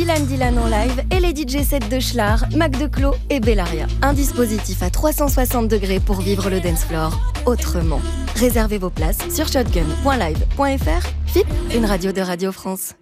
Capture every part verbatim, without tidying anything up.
Dylan Dylan en live et les D J sets de Schlar, Mac Declos et Bellaria. Un dispositif à trois cent soixante degrés pour vivre le dance floor autrement. Réservez vos places sur shotgun point live point f r. F I P, une radio de Radio France.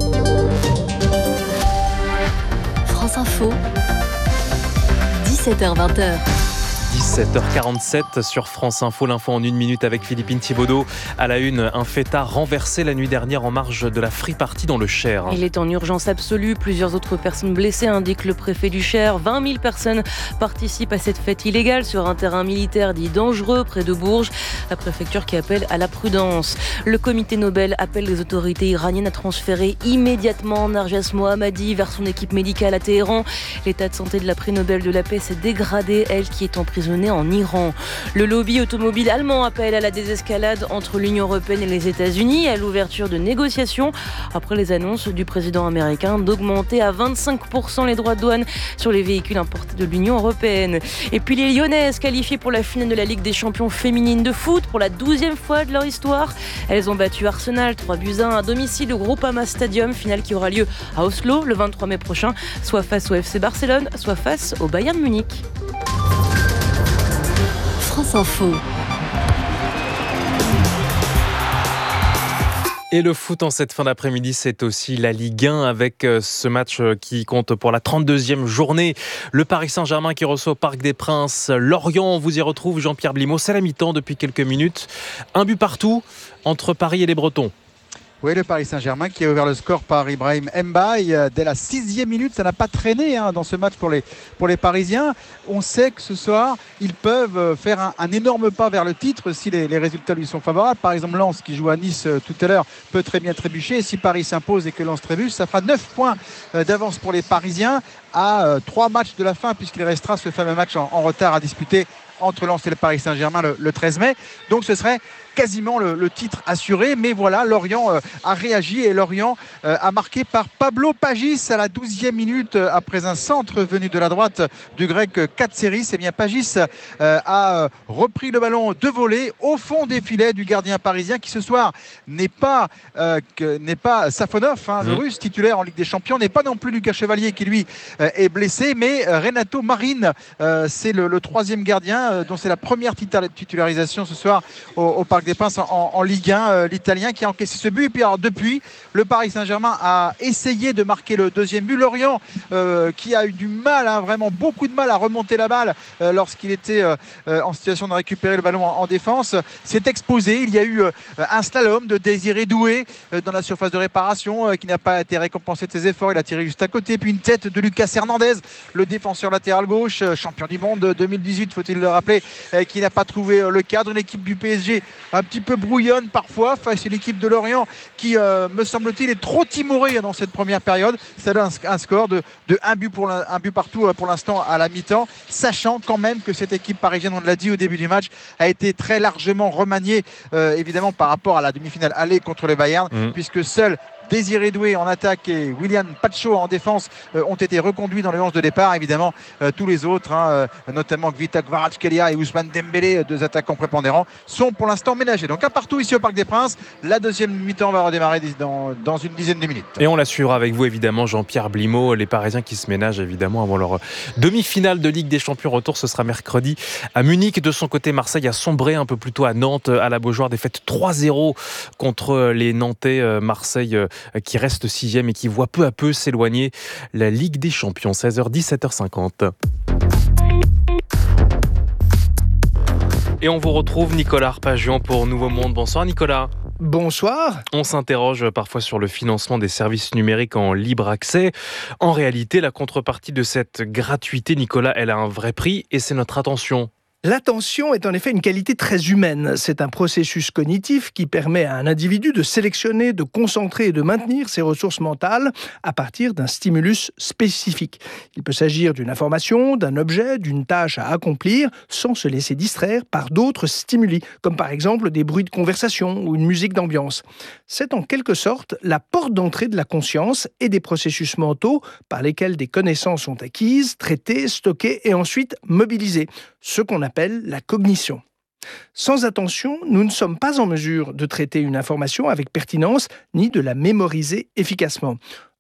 France Info, dix-sept heures vingt. dix-sept heures quarante-sept sur France Info, l'info en une minute avec Philippine Thibaudot. À la une, un fêtard renversé la nuit dernière en marge de la Free Party dans le Cher. Il est en urgence absolue. Plusieurs autres personnes blessées, indique le préfet du Cher. vingt mille personnes participent à cette fête illégale sur un terrain militaire dit dangereux près de Bourges. La préfecture qui appelle à la prudence. Le comité Nobel appelle les autorités iraniennes à transférer immédiatement Narges Mohammadi vers son équipe médicale à Téhéran. L'état de santé de la prix Nobel de la paix s'est dégradé, elle qui est emprisonnée en Iran. Le lobby automobile allemand appelle à la désescalade entre l'Union européenne et les États-Unis, à l'ouverture de négociations après les annonces du président américain d'augmenter à vingt-cinq pour cent les droits de douane sur les véhicules importés de l'Union européenne. Et puis les Lyonnaises qualifiées pour la finale de la Ligue des champions féminines de foot pour la douzième fois de leur histoire. Elles ont battu Arsenal trois buts à un à domicile au Groupama Stadium, finale qui aura lieu à Oslo le vingt-trois mai prochain, soit face au F C Barcelone, soit face au Bayern Munich. France Info. Et le foot en cette fin d'après-midi, c'est aussi la Ligue un avec ce match qui compte pour la trente-deuxième journée. Le Paris Saint-Germain qui reçoit au Parc des Princes Lorient. On vous y retrouve, Jean-Pierre Blimaud. C'est la mi-temps depuis quelques minutes. Un but partout entre Paris et les Bretons. Oui, le Paris Saint-Germain qui a ouvert le score par Ibrahim Mbaye dès la sixième minute. Ça n'a pas traîné hein, dans ce match pour les, pour les Parisiens. On sait que ce soir, ils peuvent faire un, un énorme pas vers le titre si les, les résultats lui sont favorables. Par exemple, Lens qui joue à Nice euh, tout à l'heure peut très bien trébucher. Et si Paris s'impose et que Lens trébuche, ça fera neuf points euh, d'avance pour les Parisiens à euh, trois matchs de la fin puisqu'il restera ce fameux match en, en retard à disputer entre Lens et le Paris Saint-Germain le, le treize mai. Donc ce serait quasiment le, le titre assuré. Mais voilà, Lorient euh, a réagi et Lorient euh, a marqué par Pablo Pagis à la douzième minute euh, après un centre venu de la droite du grec Katseris. Et bien Pagis euh, a euh, repris le ballon de volée au fond des filets du gardien parisien qui ce soir n'est pas, euh, que, n'est pas Safonov, hein, mmh. le russe titulaire en Ligue des Champions, n'est pas non plus Lucas Chevalier qui lui euh, est blessé, mais euh, Renato Marin, euh, c'est le, le troisième gardien euh, dont c'est la première titularisation ce soir au, au Parc des Princes en, en Ligue un, euh, l'Italien qui a encaissé ce but. Et puis alors, depuis, le Paris Saint-Germain a essayé de marquer le deuxième but. Lorient euh, qui a eu du mal, hein, vraiment beaucoup de mal à remonter la balle euh, lorsqu'il était euh, euh, en situation de récupérer le ballon en, en défense, s'est exposé. Il y a eu euh, un slalom de Désiré Doué euh, dans la surface de réparation euh, qui n'a pas été récompensé de ses efforts. Il a tiré juste à côté. Puis une tête de Lucas Hernandez, le défenseur latéral gauche, euh, champion du monde deux mille dix-huit, faut-il le rappeler, euh, qui n'a pas trouvé euh, le cadre. Une équipe du P S G un petit peu brouillonne parfois face à l'équipe de Lorient qui, euh, me semble-t-il, est trop timorée dans cette première période. Ça donne un, un score de, de un, but pour un but partout pour l'instant à la mi-temps, sachant quand même que cette équipe parisienne, on l'a dit au début du match, a été très largement remaniée, euh, évidemment par rapport à la demi-finale aller contre le Bayern, mmh. puisque seul Désiré Doué en attaque et William Pacho en défense euh, ont été reconduits dans le onze de départ. Évidemment, euh, tous les autres, hein, euh, notamment Gvita Kvaratskhelia et Ousmane Dembélé, deux attaquants prépondérants, sont pour l'instant ménagés. Donc un partout ici au Parc des Princes. La deuxième mi-temps va redémarrer dans, dans une dizaine de minutes. Et on la suivra avec vous évidemment, Jean-Pierre Blimaud. Les Parisiens qui se ménagent évidemment avant leur demi-finale de Ligue des Champions. Retour, ce sera mercredi à Munich. De son côté, Marseille a sombré un peu plus tôt à Nantes, à la Beaujoire. Défaite trois zéro contre les Nantais. Marseille qui reste sixième et qui voit peu à peu s'éloigner la Ligue des Champions. seize heures dix, sept heures cinquante. Et on vous retrouve Nicolas Arpagian pour Nouveau Monde. Bonsoir Nicolas. Bonsoir. On s'interroge parfois sur le financement des services numériques en libre accès. En réalité, la contrepartie de cette gratuité, Nicolas, elle a un vrai prix et c'est notre attention. L'attention est en effet une qualité très humaine. C'est un processus cognitif qui permet à un individu de sélectionner, de concentrer et de maintenir ses ressources mentales à partir d'un stimulus spécifique. Il peut s'agir d'une information, d'un objet, d'une tâche à accomplir sans se laisser distraire par d'autres stimuli, comme par exemple des bruits de conversation ou une musique d'ambiance. C'est en quelque sorte la porte d'entrée de la conscience et des processus mentaux par lesquels des connaissances sont acquises, traitées, stockées et ensuite mobilisées. Ce qu'on appelle la cognition. Sans attention, nous ne sommes pas en mesure de traiter une information avec pertinence ni de la mémoriser efficacement.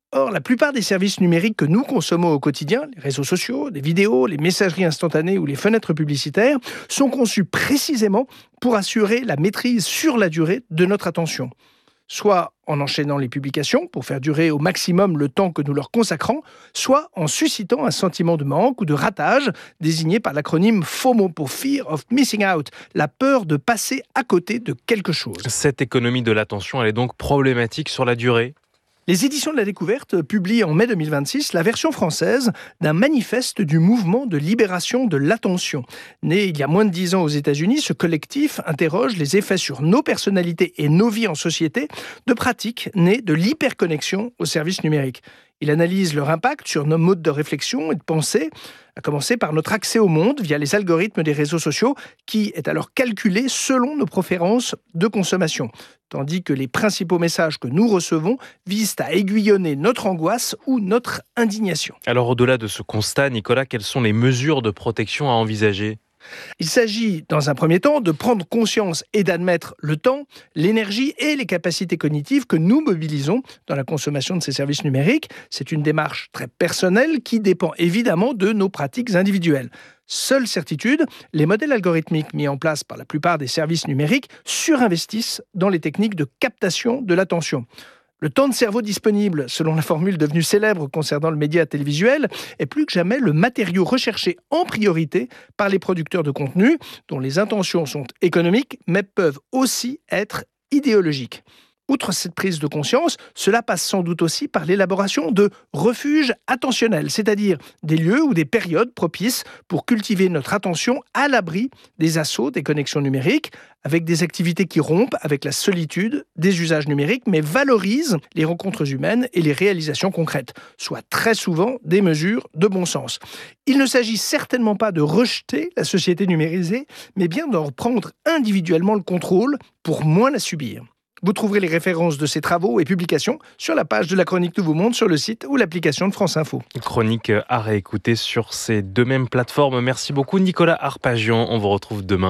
Or, la plupart des services numériques que nous consommons au quotidien, les réseaux sociaux, les vidéos, les messageries instantanées ou les fenêtres publicitaires, sont conçus précisément pour assurer la maîtrise sur la durée de notre attention. Soit en enchaînant les publications pour faire durer au maximum le temps que nous leur consacrons, soit en suscitant un sentiment de manque ou de ratage, désigné par l'acronyme FOMO pour Fear of Missing Out, la peur de passer à côté de quelque chose. Cette économie de l'attention, elle est donc problématique sur la durée ? Les éditions de la Découverte publient en mai deux mille vingt-six la version française d'un manifeste du mouvement de libération de l'attention. Né il y a moins de dix ans aux États-Unis, ce collectif interroge les effets sur nos personnalités et nos vies en société de pratiques nées de l'hyperconnexion aux services numériques. Il analyse leur impact sur nos modes de réflexion et de pensée, à commencer par notre accès au monde via les algorithmes des réseaux sociaux, qui est alors calculé selon nos préférences de consommation, tandis que les principaux messages que nous recevons visent à aiguillonner notre angoisse ou notre indignation. Alors au-delà de ce constat, Nicolas, quelles sont les mesures de protection à envisager ? Il s'agit, dans un premier temps, de prendre conscience et d'admettre le temps, l'énergie et les capacités cognitives que nous mobilisons dans la consommation de ces services numériques. C'est une démarche très personnelle qui dépend évidemment de nos pratiques individuelles. Seule certitude, les modèles algorithmiques mis en place par la plupart des services numériques surinvestissent dans les techniques de captation de l'attention. Le temps de cerveau disponible, selon la formule devenue célèbre concernant le média télévisuel, est plus que jamais le matériau recherché en priorité par les producteurs de contenu, dont les intentions sont économiques, mais peuvent aussi être idéologiques. Outre cette prise de conscience, cela passe sans doute aussi par l'élaboration de refuges attentionnels, c'est-à-dire des lieux ou des périodes propices pour cultiver notre attention à l'abri des assauts des connexions numériques, avec des activités qui rompent avec la solitude des usages numériques, mais valorisent les rencontres humaines et les réalisations concrètes, soit très souvent des mesures de bon sens. Il ne s'agit certainement pas de rejeter la société numérisée, mais bien d'en reprendre individuellement le contrôle pour moins la subir. Vous trouverez les références de ces travaux et publications sur la page de la Chronique Nouveau Monde sur le site ou l'application de France Info. Chronique à réécouter sur ces deux mêmes plateformes. Merci beaucoup Nicolas Arpagian. On vous retrouve demain.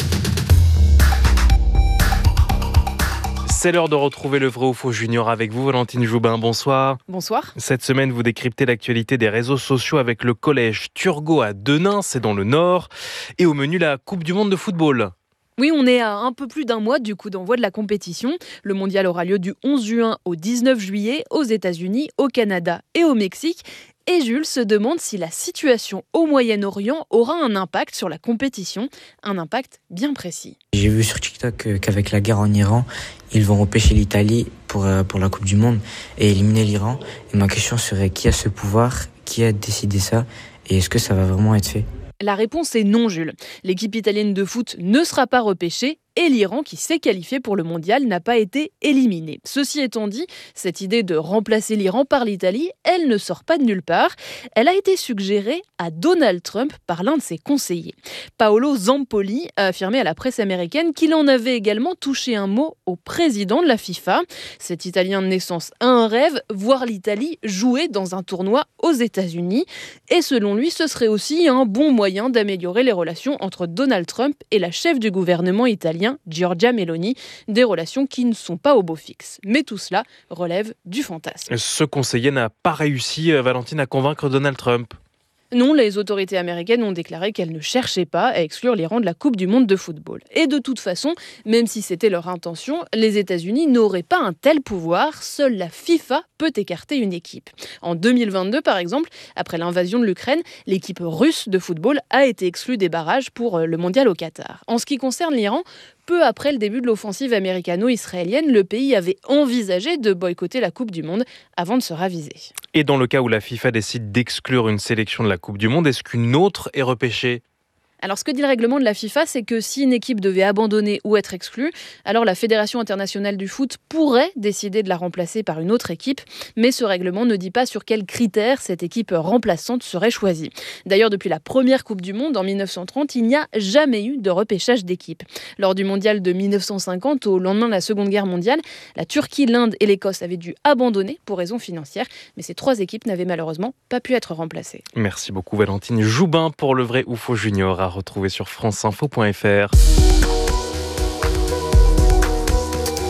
C'est l'heure de retrouver le vrai ou faux junior avec vous, Valentine Joubin. Bonsoir. Bonsoir. Cette semaine, vous décryptez l'actualité des réseaux sociaux avec le collège Turgot à Denain, c'est dans le Nord. Et au menu, la Coupe du Monde de football. Oui, on est à un peu plus d'un mois du coup d'envoi de la compétition. Le mondial aura lieu du onze juin au dix-neuf juillet aux États-Unis, au Canada et au Mexique. Et Jules se demande si la situation au Moyen-Orient aura un impact sur la compétition, un impact bien précis. J'ai vu sur TikTok qu'avec la guerre en Iran, ils vont repêcher l'Italie pour, pour la Coupe du Monde et éliminer l'Iran. Et ma question serait, qui a ce pouvoir ? Qui a décidé ça ? Et est-ce que ça va vraiment être fait ? La réponse est non, Jules. L'équipe italienne de foot ne sera pas repêchée et l'Iran, qui s'est qualifié pour le mondial, n'a pas été éliminé. Ceci étant dit, cette idée de remplacer l'Iran par l'Italie, elle ne sort pas de nulle part. Elle a été suggérée à Donald Trump par l'un de ses conseillers. Paolo Zampoli a affirmé à la presse américaine qu'il en avait également touché un mot au président de la FIFA. Cet Italien de naissance a un rêve, voir l'Italie jouer dans un tournoi aux États-Unis. Et selon lui, ce serait aussi un bon moyen d'améliorer les relations entre Donald Trump et la chef du gouvernement italien, Giorgia Meloni, des relations qui ne sont pas au beau fixe. Mais tout cela relève du fantasme. Ce conseiller n'a pas réussi, Valentine, à convaincre Donald Trump. Non, les autorités américaines ont déclaré qu'elles ne cherchaient pas à exclure l'Iran de la Coupe du Monde de football. Et de toute façon, même si c'était leur intention, les États-Unis n'auraient pas un tel pouvoir. Seule la FIFA peut écarter une équipe. En deux mille vingt-deux, par exemple, après l'invasion de l'Ukraine, l'équipe russe de football a été exclue des barrages pour le mondial au Qatar. En ce qui concerne l'Iran, peu après le début de l'offensive américano-israélienne, le pays avait envisagé de boycotter la Coupe du Monde avant de se raviser. Et dans le cas où la FIFA décide d'exclure une sélection de la Coupe du Monde, est-ce qu'une autre est repêchée ? Alors, ce que dit le règlement de la FIFA, c'est que si une équipe devait abandonner ou être exclue, alors la Fédération internationale du foot pourrait décider de la remplacer par une autre équipe, mais ce règlement ne dit pas sur quels critères cette équipe remplaçante serait choisie. D'ailleurs, depuis la première Coupe du Monde en mille neuf cent trente, il n'y a jamais eu de repêchage d'équipe. Lors du mondial de mille neuf cent cinquante, au lendemain de la Seconde Guerre mondiale, la Turquie, l'Inde et l'Écosse avaient dû abandonner pour raisons financières, mais ces trois équipes n'avaient malheureusement pas pu être remplacées. Merci beaucoup Valentine Joubin pour le vrai ou faux junior à retrouver sur franceinfo point fr.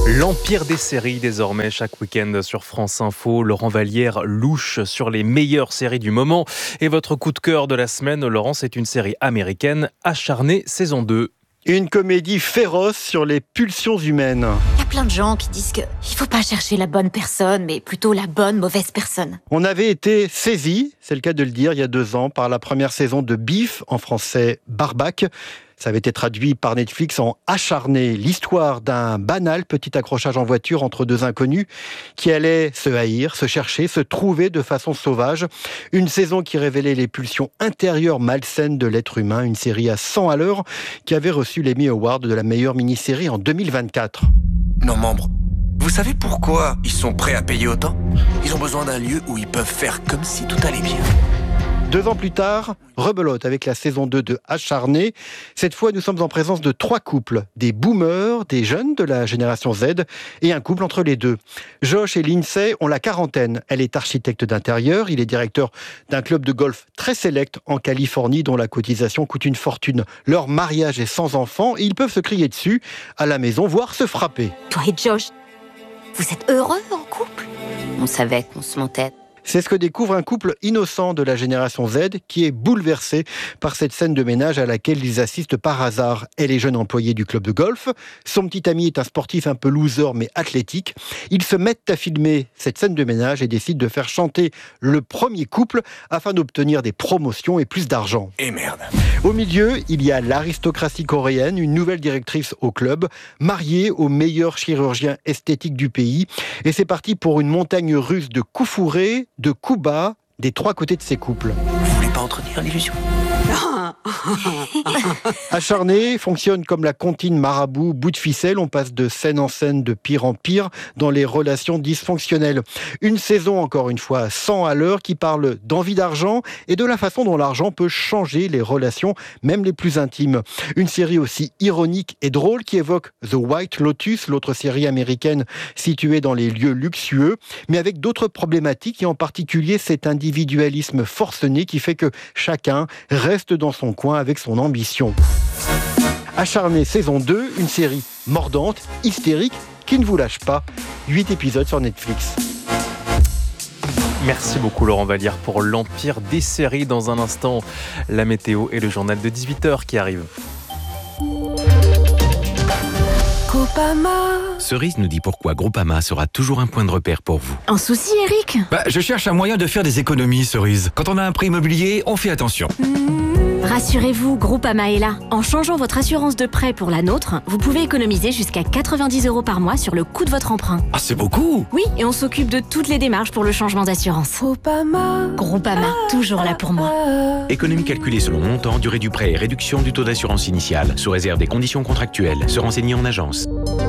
L'empire des séries désormais chaque week-end sur France Info. Laurent Vallière louche sur les meilleures séries du moment. Et votre coup de cœur de la semaine, Laurent, c'est une série américaine, Acharné, saison deux. Une comédie féroce sur les pulsions humaines. Il y a plein de gens qui disent qu'il ne faut pas chercher la bonne personne, mais plutôt la bonne mauvaise personne. On avait été saisis, c'est le cas de le dire, il y a deux ans, par la première saison de Beef, en français Barbac. Ça avait été traduit par Netflix en Acharné, l'histoire d'un banal petit accrochage en voiture entre deux inconnus qui allaient se haïr, se chercher, se trouver de façon sauvage. Une saison qui révélait les pulsions intérieures malsaines de l'être humain, une série à cent à l'heure qui avait reçu l'Emmy Award de la meilleure mini-série en deux mille vingt-quatre. Nos membres, vous savez pourquoi ils sont prêts à payer autant ? Ils ont besoin d'un lieu où ils peuvent faire comme si tout allait bien. Deux ans plus tard, rebelote avec la saison deux de Acharné. Cette fois, nous sommes en présence de trois couples, des boomers, des jeunes de la génération Z et un couple entre les deux. Josh et Lindsay ont la quarantaine. Elle est architecte d'intérieur, il est directeur d'un club de golf très sélect en Californie dont la cotisation coûte une fortune. Leur mariage est sans enfants et ils peuvent se crier dessus à la maison, voire se frapper. Toi et Josh, vous êtes heureux en couple ? On savait qu'on se mentait. C'est ce que découvre un couple innocent de la génération Z qui est bouleversé par cette scène de ménage à laquelle ils assistent par hasard. Elle est jeune employée du club de golf. Son petit ami est un sportif un peu loser mais athlétique. Ils se mettent à filmer cette scène de ménage et décident de faire chanter le premier couple afin d'obtenir des promotions et plus d'argent. Et merde. Au milieu, il y a l'aristocratie coréenne, une nouvelle directrice au club, mariée au meilleur chirurgien esthétique du pays. Et c'est parti pour une montagne russe de coups fourrés, de coups bas, des trois côtés de ces couples. Vous voulez pas entretenir l'illusion ? Acharné fonctionne comme la comptine marabout, bout de ficelle. On passe de scène en scène, de pire en pire, dans les relations dysfonctionnelles. Une saison, encore une fois, à cent à l'heure, qui parle d'envie d'argent et de la façon dont l'argent peut changer les relations, même les plus intimes. Une série aussi ironique et drôle qui évoque The White Lotus, l'autre série américaine située dans les lieux luxueux, mais avec d'autres problématiques et en particulier cet individualisme forcené qui fait que chacun reste dans son coin avec son ambition. Acharné saison deux, une série mordante, hystérique, qui ne vous lâche pas. huit épisodes sur Netflix. Merci beaucoup Laurent Vallière pour l'empire des séries. Dans un instant, la météo et le journal de dix-huit heures qui arrive. Groupama. Cerise nous dit pourquoi Groupama sera toujours un point de repère pour vous. Un souci, Eric ? Bah, je cherche un moyen de faire des économies, Cerise. Quand on a un prêt immobilier, on fait attention. Rassurez-vous, Groupama est là. En changeant votre assurance de prêt pour la nôtre, vous pouvez économiser jusqu'à quatre-vingt-dix euros par mois sur le coût de votre emprunt. Ah, c'est beaucoup! Oui, et on s'occupe de toutes les démarches pour le changement d'assurance. Groupama. Groupama, toujours là pour moi. Économie calculée selon montant, durée du prêt et réduction du taux d'assurance initiale, sous réserve des conditions contractuelles. Se renseigner en agence.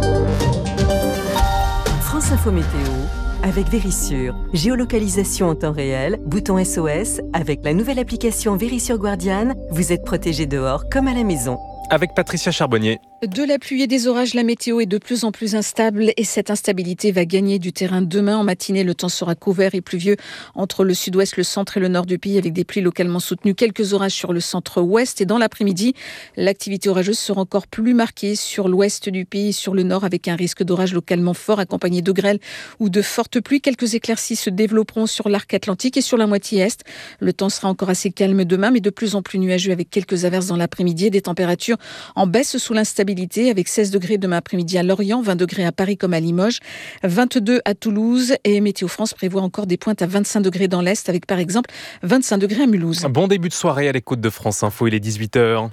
France Info Météo avec Vérissure. Géolocalisation en temps réel, bouton S O S. Avec la nouvelle application Vérissure Guardian, vous êtes protégé dehors comme à la maison. Avec Patricia Charbonnier. De la pluie et des orages, la météo est de plus en plus instable et cette instabilité va gagner du terrain demain. En matinée, le temps sera couvert et pluvieux entre le sud-ouest, le centre et le nord du pays avec des pluies localement soutenues. Quelques orages sur le centre-ouest et dans l'après-midi, l'activité orageuse sera encore plus marquée sur l'ouest du pays et sur le nord avec un risque d'orage localement fort accompagné de grêle ou de fortes pluies. Quelques éclaircies se développeront sur l'arc atlantique et sur la moitié est. Le temps sera encore assez calme demain mais de plus en plus nuageux avec quelques averses dans l'après-midi et des températures en baisse sous l'instabilité avec seize degrés demain après-midi à Lorient, vingt degrés à Paris comme à Limoges, vingt-deux à Toulouse et Météo France prévoit encore des pointes à vingt-cinq degrés dans l'Est avec par exemple vingt-cinq degrés à Mulhouse. Bon début de soirée à l'écoute de France Info, il est dix-huit heures.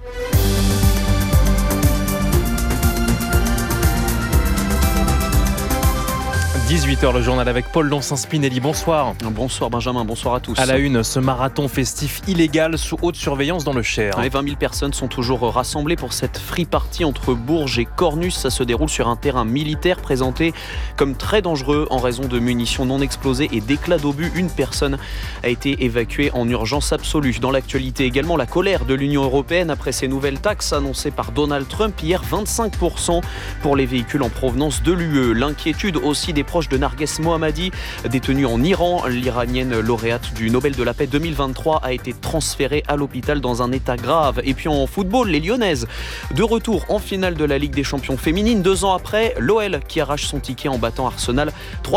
dix-huit heures, le journal avec Paul Lonsin-Spinelli. Bonsoir. Bonsoir Benjamin, bonsoir à tous. À la une, ce marathon festif illégal sous haute surveillance dans le Cher. Et vingt mille personnes sont toujours rassemblées pour cette free party entre Bourges et Cornus. Ça se déroule sur un terrain militaire présenté comme très dangereux en raison de munitions non explosées et d'éclats d'obus. Une personne a été évacuée en urgence absolue. Dans l'actualité également, la colère de l'Union européenne après ces nouvelles taxes annoncées par Donald Trump hier, vingt-cinq pour cent pour les véhicules en provenance de l'U E. L'inquiétude aussi des proche de Narges Mohammadi, détenue en Iran. L'Iranienne lauréate du Nobel de la paix deux mille vingt-trois a été transférée à l'hôpital dans un état grave. Et puis en football, les Lyonnaises, de retour en finale de la Ligue des Champions féminines. Deux ans après, l'O L qui arrache son ticket en battant Arsenal trois